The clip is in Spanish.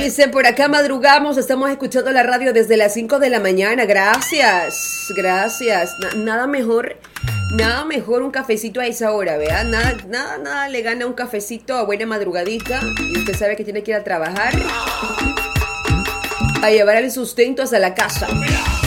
Dice, por acá madrugamos, estamos escuchando la radio desde las 5 de la mañana. Gracias. Nada mejor un cafecito a esa hora, ¿vea? Nada le gana un cafecito a buena madrugadita. Y usted sabe que tiene que ir a trabajar, a llevar el sustento hasta la casa.